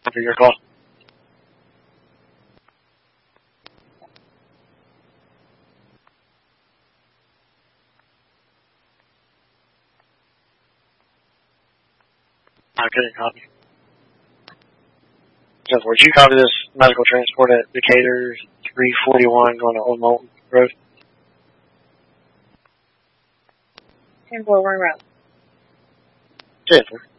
For your call. Okay, copy. So, would you copy this medical transport at Decatur 341 going to Old Moulton Road? 10-4, one route. 10-4.